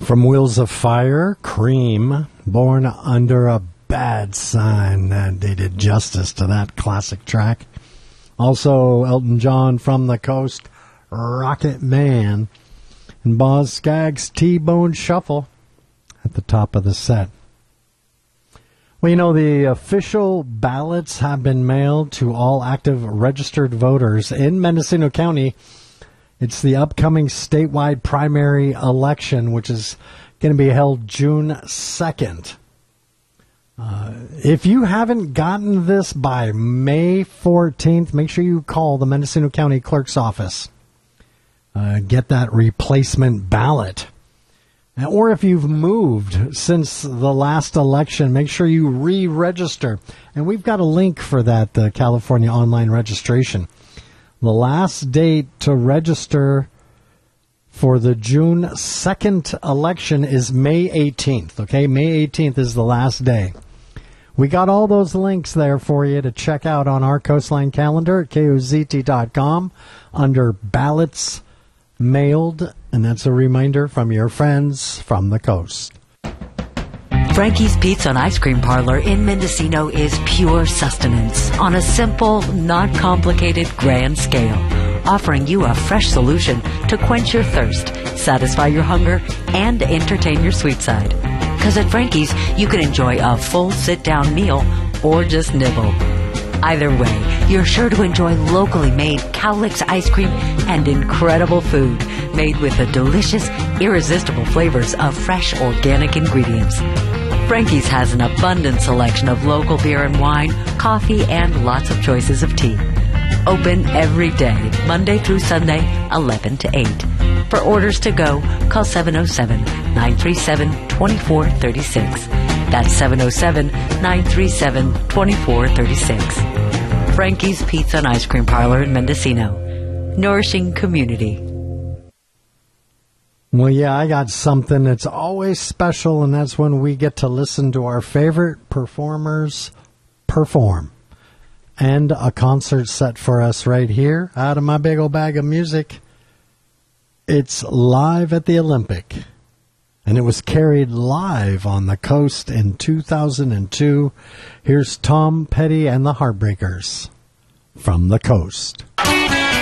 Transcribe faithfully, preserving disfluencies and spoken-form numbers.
From Wheels of Fire, Cream, Born Under a Bad Sign. That they did justice to that classic track. Also, Elton John, From the Coast, Rocket Man, and Boz Scaggs' T-Bone Shuffle at the top of the set. Well, you know, the official ballots have been mailed to all active registered voters in Mendocino County. It's the upcoming statewide primary election, which is going to be held June second. Uh, if you haven't gotten this by May fourteenth, make sure you call the Mendocino County Clerk's office. Uh, get that replacement ballot. Or if you've moved since the last election, make sure you re-register. And we've got a link for that uh, California online registration. The last date to register for the June second election is May eighteenth. Okay, May eighteenth is the last day. We got all those links there for you to check out on our Coastline calendar at K O Z T dot com under ballots mailed. And that's a reminder from your friends from the coast. Frankie's Pizza and Ice Cream Parlor in Mendocino is pure sustenance on a simple, not complicated, grand scale, offering you a fresh solution to quench your thirst, satisfy your hunger, and entertain your sweet side. Because at Frankie's, you can enjoy a full sit-down meal or just nibble. Either way, you're sure to enjoy locally made Cowlicks ice cream and incredible food made with the delicious, irresistible flavors of fresh organic ingredients. Frankie's has an abundant selection of local beer and wine, coffee, and lots of choices of tea. Open every day, Monday through Sunday, eleven to eight. For orders to go, call seven oh seven, nine three seven, two four three six. That's seven oh seven, nine three seven, two four three six. Frankie's Pizza and Ice Cream Parlor in Mendocino. Nourishing community. Well, yeah, I got something that's always special, and that's when we get to listen to our favorite performers perform. And a concert set for us right here out of my big old bag of music. It's live at the Olympic. And it was carried live on the coast in two thousand two. Here's Tom Petty and the Heartbreakers from the coast.